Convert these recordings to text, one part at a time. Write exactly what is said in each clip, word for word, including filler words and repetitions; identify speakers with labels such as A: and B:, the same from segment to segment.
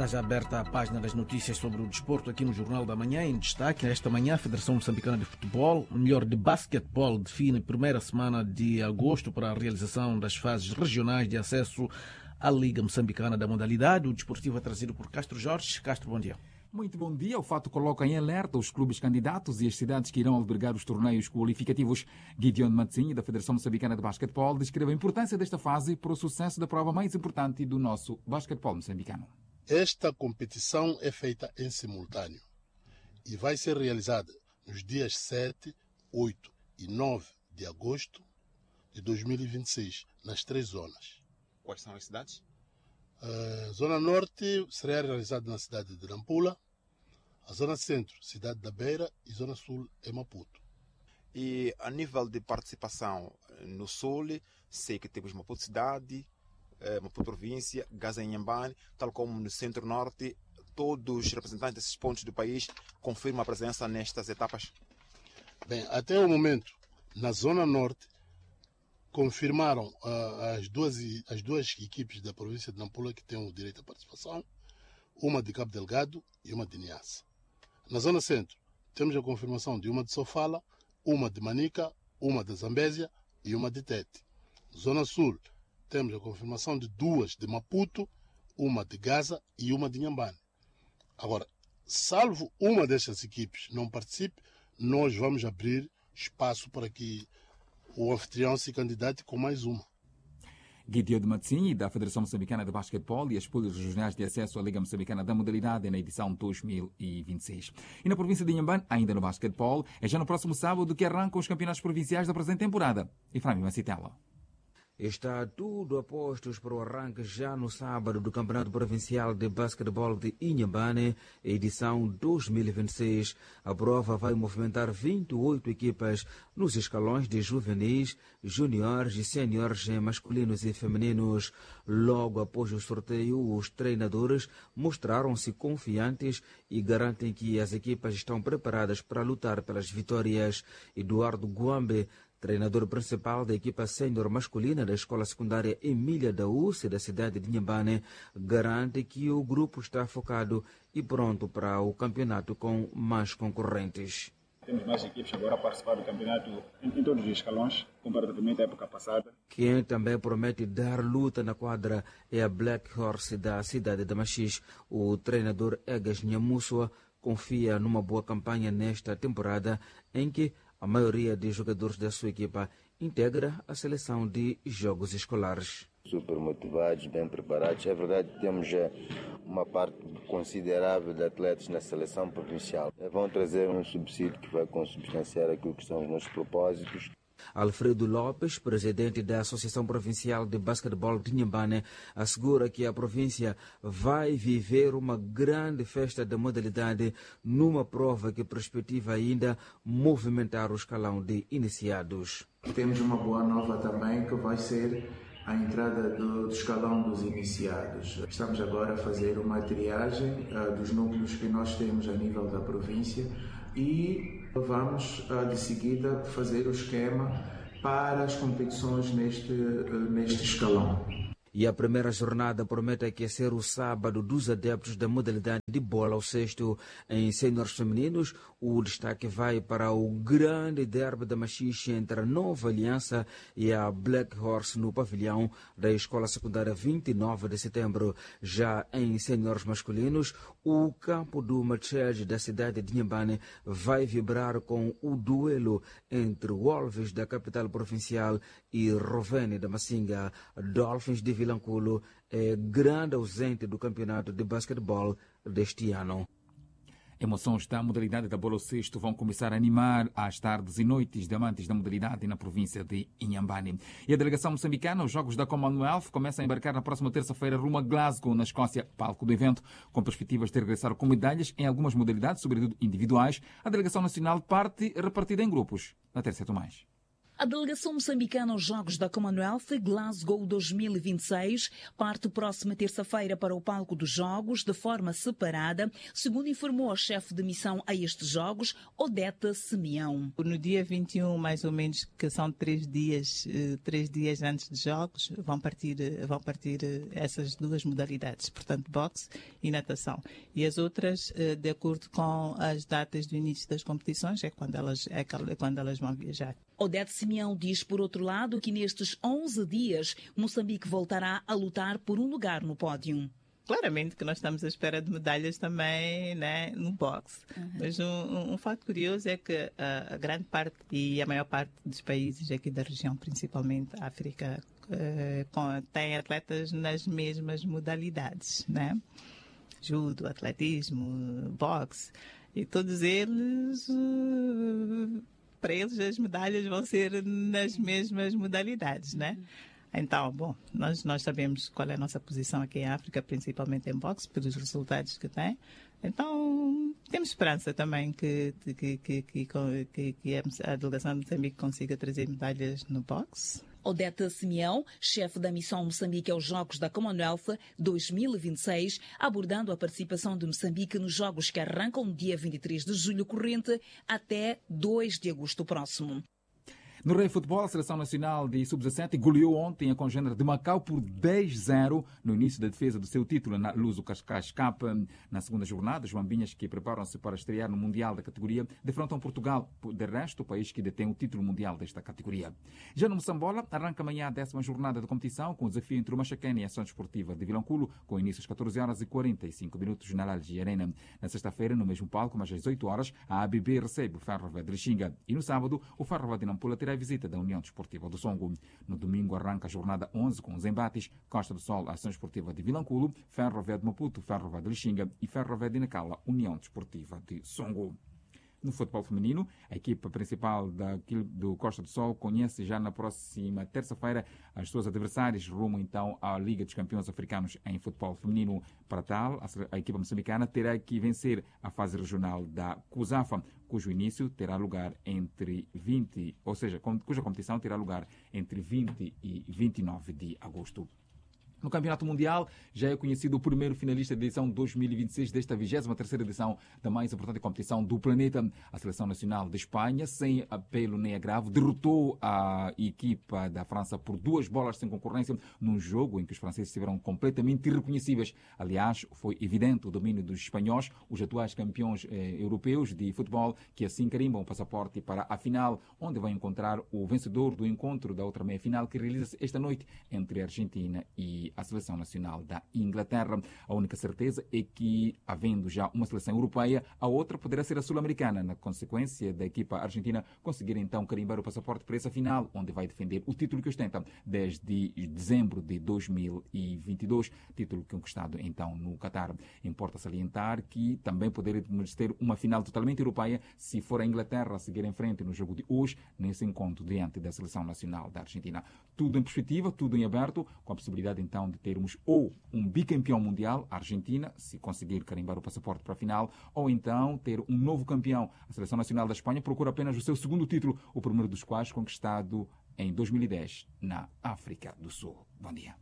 A: Está já aberta a página das notícias sobre o desporto aqui no Jornal da Manhã. Em destaque, esta manhã, a Federação Moçambicana de Futebol, melhor de basquetebol, define a primeira semana de agosto para a realização das fases regionais de acesso à Liga Moçambicana da modalidade. O desportivo é trazido por Castro Jorge. Castro, bom dia.
B: Muito bom dia. O fato coloca em alerta os clubes candidatos e as cidades que irão albergar os torneios qualificativos. Gideon Matzinho, da Federação Moçambicana de Basquetebol, descreve a importância desta fase para o sucesso da prova mais importante do nosso basquetebol moçambicano.
C: Esta competição é feita em simultâneo e vai ser realizada nos dias sete, oito e nove de agosto de dois mil e vinte e seis, nas três zonas.
D: Quais são as cidades?
C: A Zona Norte será realizada na cidade de Nampula, a Zona Centro, cidade da Beira, e Zona Sul em Maputo.
D: E a nível de participação no Sul, sei que temos Maputo Cidade, Maputo Província, Gaza e Inhambane, tal como no Centro-Norte, todos os representantes desses pontos do país confirmam a presença nestas etapas?
C: Bem, até o momento, na Zona Norte, confirmaram uh, as, duas, as duas equipes da província de Nampula que têm o direito à participação, uma de Cabo Delgado e uma de Niassa. Na Zona Centro, temos a confirmação de uma de Sofala, uma de Manica, uma de Zambésia e uma de Tete. Zona Sul, temos a confirmação de duas de Maputo, uma de Gaza e uma de Inhambane. Agora, salvo uma destas equipes não participe, nós vamos abrir espaço para que o anfitrião se candidate com mais uma.
B: Gideon Matzinho, da Federação Moçambicana de Basquetebol, e as pools regionais de acesso à Liga Moçambicana da modalidade na edição dois mil e vinte e seis. E na província de Inhambane, ainda no basquetebol, é já no próximo sábado que arrancam os campeonatos provinciais da presente temporada. E Flávio Macitela.
E: Está tudo a postos para o arranque já no sábado do Campeonato Provincial de Basquetebol de Inhambane, edição dois mil e vinte e seis. A prova vai movimentar vinte e oito equipas nos escalões de juvenis, juniores e seniores masculinos e femininos. Logo após o sorteio, os treinadores mostraram-se confiantes e garantem que as equipas estão preparadas para lutar pelas vitórias. Eduardo Guambe, treinador principal da equipa sênior masculina da Escola Secundária Emília da U C E da cidade de Inhambane, garante que o grupo está focado e pronto para o campeonato com mais concorrentes.
F: Temos mais equipes agora a participar do campeonato em, em todos os escalões, comparativamente à época passada.
E: Quem também promete dar luta na quadra é a Black Horse da cidade de Machis. O treinador Egas Nhamussua confia numa boa campanha nesta temporada, em que a maioria dos jogadores da sua equipa integra a seleção de jogos escolares.
G: Super motivados, bem preparados. É verdade que temos uma parte considerável de atletas na seleção provincial. Vão trazer um subsídio que vai consubstanciar aquilo que são os nossos propósitos.
E: Alfredo Lopes, presidente da Associação Provincial de Basquetebol de Inhambane, assegura que a província vai viver uma grande festa da modalidade numa prova que perspectiva ainda movimentar o escalão de iniciados.
H: Temos uma boa nova também, que vai ser a entrada do, do escalão dos iniciados. Estamos agora a fazer uma triagem uh, dos núcleos que nós temos a nível da província e vamos de seguida fazer o esquema para as competições neste, neste escalão.
E: E a primeira jornada promete aquecer o sábado dos adeptos da modalidade de bola ao cesto. Em sêniores femininos, o destaque vai para o grande derby da Machixe entre a Nova Aliança e a Black Horse no pavilhão da Escola Secundária vinte e nove de setembro. Já em sêniores masculinos, o campo do Machege da cidade de Inhambane vai vibrar com o duelo entre o Wolves da capital provincial e Rovene da Massinga. Dolphins de Vilanculo é grande ausente do campeonato de basquetebol deste ano.
B: Emoções da modalidade da bola ao cesto vão começar a animar às tardes e noites de amantes da modalidade na província de Inhambane. E a delegação moçambicana, os Jogos da Commonwealth, começa a embarcar na próxima terça-feira rumo a Glasgow, na Escócia, palco do evento, com perspectivas de regressar com medalhas em algumas modalidades, sobretudo individuais. A delegação nacional parte repartida em grupos. Na terça, Tomás.
I: A delegação moçambicana aos Jogos da Commonwealth Glasgow dois mil e vinte e seis parte próxima terça-feira para o palco dos Jogos de forma separada, segundo informou a chefe de missão a estes Jogos, Odete Simeão.
J: No dia vinte e um, mais ou menos, que são três dias, três dias antes dos Jogos, vão partir, vão partir essas duas modalidades, portanto, boxe e natação. E as outras, de acordo com as datas do início das competições, é quando elas, é quando elas vão viajar.
I: Odete Simeão diz, por outro lado, que nestes onze dias, Moçambique voltará a lutar por um lugar no pódio.
J: Claramente que nós estamos à espera de medalhas também, né, no boxe. Uhum. Mas um, um, um fato curioso é que a, a grande parte e a maior parte dos países aqui da região, principalmente a África, uh, com, têm atletas nas mesmas modalidades, né? Judo, atletismo, boxe. E todos eles... Uh, para eles as medalhas vão ser nas mesmas modalidades, né? Então, bom, nós, nós sabemos qual é a nossa posição aqui em África, principalmente em boxe, pelos resultados que tem. Então, temos esperança também que, que, que, que, que, que a delegação de Moçambique consiga trazer medalhas no boxe.
I: Odete Simeão, chefe da missão Moçambique aos Jogos da Commonwealth dois mil e vinte e seis, abordando a participação de Moçambique nos Jogos que arrancam no dia vinte e três de julho corrente até dois de agosto próximo.
B: No Rei Futebol, a Seleção Nacional de sub dezassete goleou ontem a congênere de Macau por dez a zero no início da defesa do seu título na Luso Cascais Cup. Na segunda jornada, os Mambinhas, que preparam-se para estrear no Mundial da categoria, defrontam Portugal, de resto, o país que detém o título mundial desta categoria. Já no Moçambola, arranca amanhã a décima jornada de competição, com o desafio entre o Machacane e a Ação Desportiva de Vilanculo, com início às catorze horas e quarenta e cinco minutos na Lalji Arena. Na sexta-feira, no mesmo palco, mas às dezoito horas, a A B B recebe o Ferroviário de Lixinga. E no sábado, o Ferroviário de Nampula terá a visita da União Desportiva do Songo. No domingo arranca a jornada onze com os embates Costa do Sol, Ação Desportiva de Vilanculo, Ferroviário de Maputo, Ferroviário de Lixinga e Ferroviário de Nacala, União Desportiva de Songo. No futebol feminino, a equipa principal da, do Costa do Sol conhece já na próxima terça-feira as suas adversárias rumo então à Liga dos Campeões Africanos em futebol feminino. Para tal, a, a equipa moçambicana terá que vencer a fase regional da CUSAFA, cujo início terá lugar entre vinte, ou seja, cuja competição terá lugar entre vinte e vinte e nove de agosto. No Campeonato Mundial, já é conhecido o primeiro finalista da edição dois mil e vinte e seis desta vigésima terceira edição da mais importante competição do planeta. A Seleção Nacional de Espanha, sem apelo nem agravo, derrotou a equipa da França por duas bolas sem concorrência num jogo em que os franceses estiveram completamente irreconhecíveis. Aliás, foi evidente o domínio dos espanhóis, os atuais campeões eh, europeus de futebol, que assim carimbam o passaporte para a final, onde vai encontrar o vencedor do encontro da outra meia-final que realiza-se esta noite entre a Argentina e a Seleção Nacional da Inglaterra. A única certeza é que, havendo já uma seleção europeia, a outra poderá ser a sul-americana, na consequência da equipa argentina conseguir então carimbar o passaporte para essa final, onde vai defender o título que ostenta desde dezembro de dois mil e vinte e dois, título conquistado então no Qatar. Importa salientar que também poderemos ter uma final totalmente europeia se for a Inglaterra a seguir em frente no jogo de hoje, nesse encontro diante da Seleção Nacional da Argentina. Tudo em perspectiva, tudo em aberto, com a possibilidade então de termos ou um bicampeão mundial, a Argentina, se conseguir carimbar o passaporte para a final, ou então ter um novo campeão. A Seleção Nacional da Espanha procura apenas o seu segundo título, o primeiro dos quais conquistado em dois mil e dez na África do Sul. Bom dia.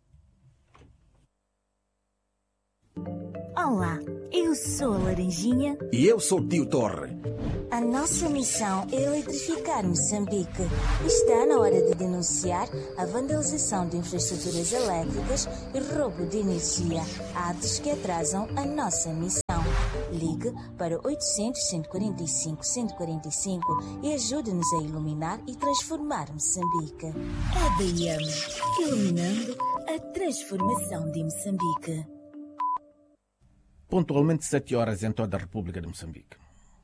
K: Olá, eu sou a Laranjinha.
L: E eu sou o Tio Torre.
K: A nossa missão é eletrificar Moçambique. Está na hora de denunciar a vandalização de infraestruturas elétricas e roubo de energia, atos que atrasam a nossa missão. Ligue para oitocentos, cento e quarenta e cinco, cento e quarenta e cinco e ajude-nos a iluminar e transformar Moçambique. A B M, iluminando a transformação de Moçambique.
A: Pontualmente sete horas em toda a República de Moçambique.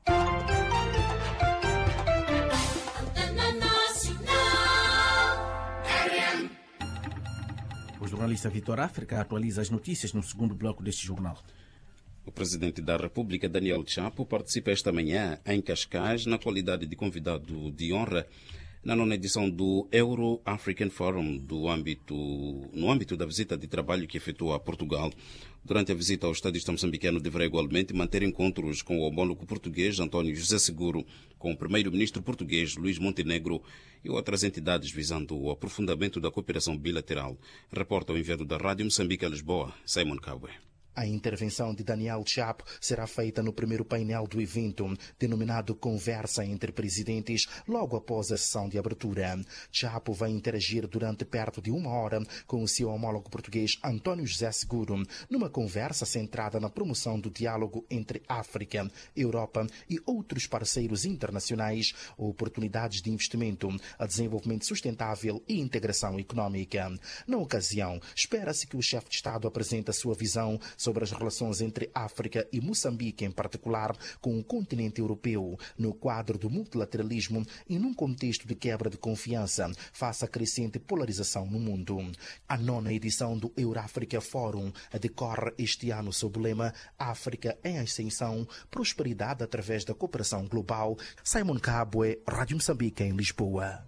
A: O jornalista Vitor África atualiza as notícias no segundo bloco deste jornal.
M: O presidente da República, Daniel Chapo, participa esta manhã em Cascais na qualidade de convidado de honra Na nona edição do Euro-African Forum, do âmbito, no âmbito da visita de trabalho que efetuou a Portugal, durante a visita ao estadista moçambicano, deverá igualmente manter encontros com o homólogo português António José Seguro, com o primeiro-ministro português Luís Montenegro e outras entidades visando o aprofundamento da cooperação bilateral. Reporta o enviado da Rádio Moçambique a Lisboa, Simon Cowboy.
L: A intervenção de Daniel Chapo será feita no primeiro painel do evento, denominado Conversa entre Presidentes, logo após a sessão de abertura. Chapo vai interagir durante perto de uma hora com o seu homólogo português António José Seguro, numa conversa centrada na promoção do diálogo entre África, Europa e outros parceiros internacionais, oportunidades de investimento, a desenvolvimento sustentável e integração econômica. Na ocasião, espera-se que o chefe de Estado apresente a sua visão sobre as relações entre África e Moçambique, em particular com o continente europeu, no quadro do multilateralismo e num contexto de quebra de confiança face à crescente polarização no mundo. A nona edição do Euro-Africa Forum decorre este ano sob o lema África em Ascensão, prosperidade através da cooperação global. Simon Cabwe, Rádio Moçambique, em Lisboa.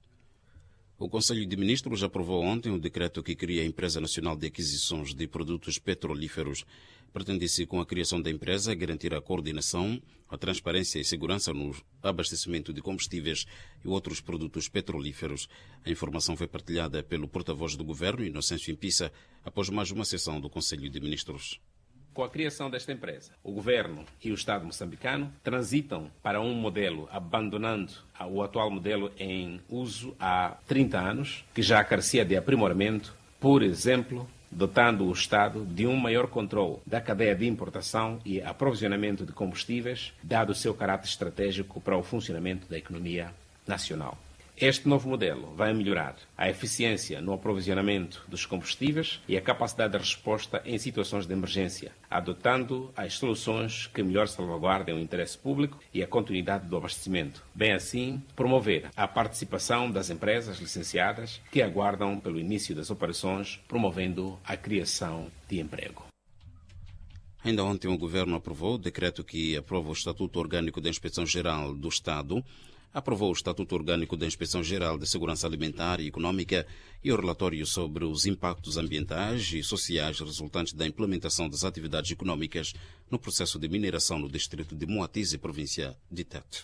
M: O Conselho de Ministros aprovou ontem o decreto que cria a Empresa Nacional de Aquisições de Produtos Petrolíferos. Pretende-se, com a criação da empresa, garantir a coordenação, a transparência e segurança no abastecimento de combustíveis e outros produtos petrolíferos. A informação foi partilhada pelo porta-voz do Governo, Inocêncio Impissa, após mais uma sessão do Conselho de Ministros.
N: Com a criação desta empresa, o Governo e o Estado moçambicano transitam para um modelo, abandonando o atual modelo em uso há trinta anos, que já carecia de aprimoramento, por exemplo, dotando o Estado de um maior controle da cadeia de importação e aprovisionamento de combustíveis, dado o seu caráter estratégico para o funcionamento da economia nacional. Este novo modelo vai melhorar a eficiência no aprovisionamento dos combustíveis e a capacidade de resposta em situações de emergência, adotando as soluções que melhor salvaguardem o interesse público e a continuidade do abastecimento. Bem assim, promover a participação das empresas licenciadas que aguardam pelo início das operações, promovendo a criação de emprego.
M: Ainda ontem o Governo aprovou o decreto que aprova o Estatuto Orgânico da Inspeção-Geral do Estado, aprovou o Estatuto Orgânico da Inspeção-Geral de Segurança Alimentar e Econômica e o relatório sobre os impactos ambientais e sociais resultantes da implementação das atividades econômicas no processo de mineração no distrito de Moatize, província de Tete.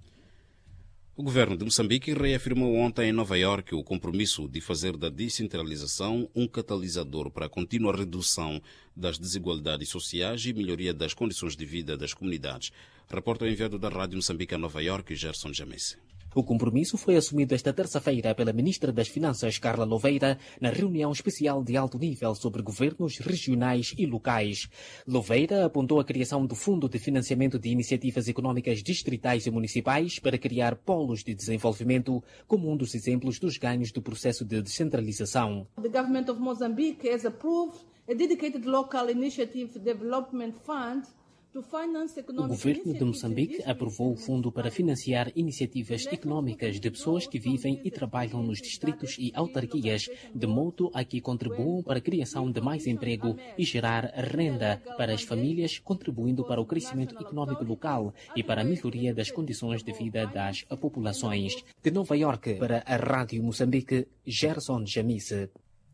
M: O governo de Moçambique reafirmou ontem em Nova Iorque o compromisso de fazer da descentralização um catalisador para a contínua redução das desigualdades sociais e melhoria das condições de vida das comunidades. Reporta o enviado da Rádio Moçambique a Nova Iorque, Gerson Jamese.
O: O compromisso foi assumido esta terça-feira pela ministra das Finanças, Carla Louveira, na reunião especial de alto nível sobre governos regionais e locais. Louveira apontou a criação do Fundo de Financiamento de Iniciativas Econômicas Distritais e Municipais para criar polos de desenvolvimento como um dos exemplos dos ganhos do processo de descentralização.
P: The government of Mozambique has approved a dedicated local initiative development fund. O
O: governo de Moçambique aprovou o fundo para financiar iniciativas econômicas de pessoas que vivem e trabalham nos distritos e autarquias, de modo a que contribuam para a criação de mais emprego e gerar renda para as famílias, contribuindo para o crescimento econômico local e para a melhoria das condições de vida das populações. De Nova Iorque, para a Rádio Moçambique, Gerson Jamise.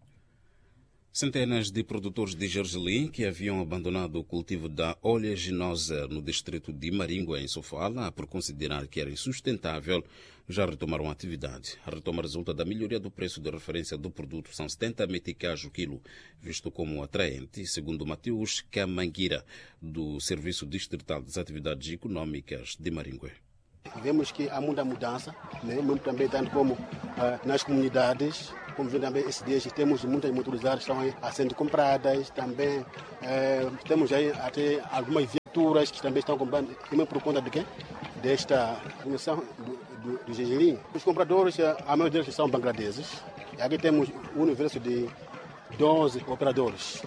M: Centenas de produtores de gergelim que haviam abandonado o cultivo da oleaginosa no distrito de Maringua, em Sofala, por considerar que era insustentável, já retomaram a atividade. A retoma resulta da melhoria do preço de referência do produto, são setenta meticais o quilo, visto como atraente, segundo Mateus Camanguira, do Serviço Distrital das Atividades Econômicas de Maringua.
C: Vemos que há muita mudança, né? Muito também tanto como ah, nas comunidades, como vem também esses dias, temos muitas motorizadas que estão a sendo compradas, também eh, temos aí até algumas viaturas que também estão comprando, também por conta de quê? Desta comissão do, do, do gergelim. Os compradores, a maioria deles são bangladeses, e aqui temos um universo de doze operadores.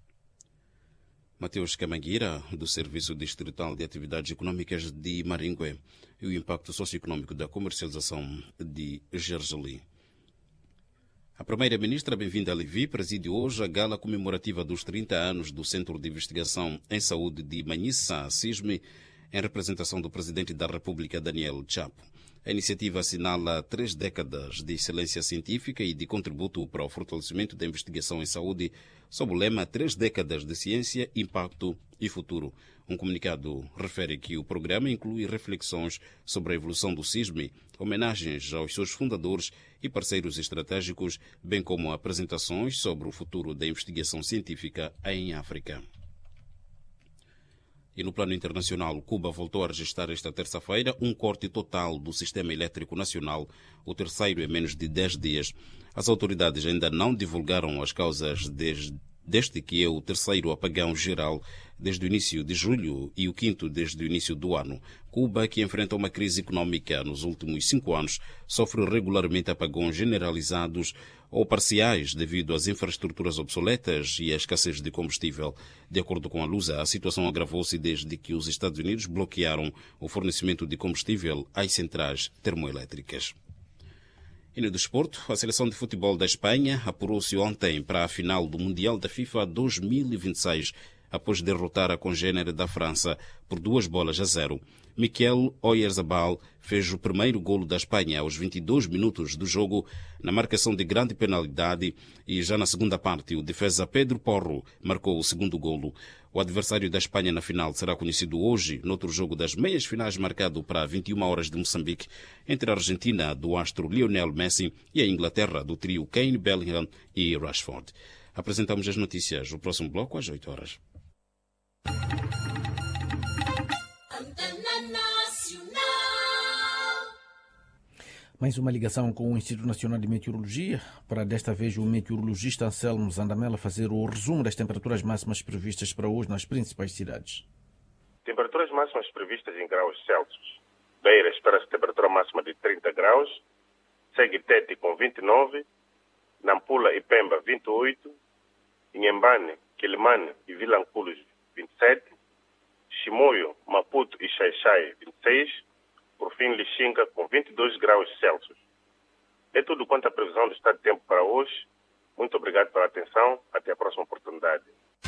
M: Mateus Camanguira, do Serviço Distrital de Atividades Econômicas de Maringua, e o impacto socioeconômico da comercialização de gergelim. A primeira-ministra, bem-vinda a Levi, preside hoje a gala comemorativa dos trinta anos do Centro de Investigação em Saúde de Manhissa, C I S M E, em representação do Presidente da República, Daniel Chapo. A iniciativa assinala três décadas de excelência científica e de contributo para o fortalecimento da investigação em saúde, sob o lema Três décadas de ciência, impacto e futuro. Um comunicado refere que o programa inclui reflexões sobre a evolução do C I S M, homenagens aos seus fundadores e parceiros estratégicos, bem como apresentações sobre o futuro da investigação científica em África. E no plano internacional, Cuba voltou a registrar esta terça-feira um corte total do sistema elétrico nacional, o terceiro em menos de dez dias. As autoridades ainda não divulgaram as causas desde, deste que é o terceiro apagão geral desde o início de julho e o quinto desde o início do ano. Cuba, que enfrenta uma crise econômica nos últimos cinco anos, sofre regularmente apagões generalizados ou parciais devido às infraestruturas obsoletas e à escassez de combustível. De acordo com a Lusa, a situação agravou-se desde que os Estados Unidos bloquearam o fornecimento de combustível às centrais termoelétricas. E no desporto, a seleção de futebol da Espanha apurou-se ontem para a final do Mundial da FIFA dois mil e vinte e seis, após derrotar a congênere da França por duas bolas a zero. Mikel Oyarzabal fez o primeiro golo da Espanha aos vinte e dois minutos do jogo, na marcação de grande penalidade, e já na segunda parte o defesa Pedro Porro marcou o segundo golo. O adversário da Espanha na final será conhecido hoje, noutro jogo das meias finais marcado para vinte e uma horas de Moçambique, entre a Argentina, do astro Lionel Messi, e a Inglaterra, do trio Kane, Bellingham e Rashford. Apresentamos as notícias no próximo bloco às oito horas.
A: Mais uma ligação com o Instituto Nacional de Meteorologia, para desta vez o meteorologista Anselmo Zandamela fazer o resumo das temperaturas máximas previstas para hoje nas principais cidades.
Q: Temperaturas máximas previstas em graus Celsius. Beira espera-se temperatura máxima de trinta graus, segue Tete com vinte e nove, Nampula e Pemba vinte e oito, Inhambane, Quilimane e Vilanculos vinte e sete, Chimoio, Maputo e Xai-Xai vinte e seis, por fim Lixinga com vinte e dois graus Celsius. É tudo quanto a previsão do estado de tempo para hoje. Muito obrigado pela atenção. Até a próxima oportunidade.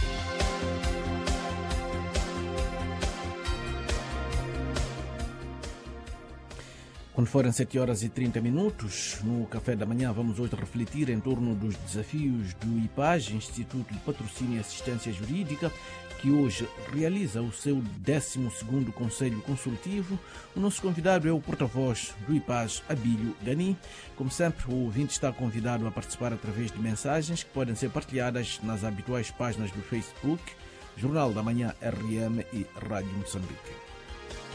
A: Quando forem sete horas e trinta minutos, no café da manhã vamos hoje refletir em torno dos desafios do I P A G, Instituto de Patrocínio e Assistência Jurídica, que hoje realiza o seu décimo segundo Conselho Consultivo. O nosso convidado é o porta-voz do I P A G, Abílio Gani. Como sempre, o ouvinte está convidado a participar através de mensagens que podem ser partilhadas nas habituais páginas do Facebook, Jornal da Manhã R M e Rádio Moçambique.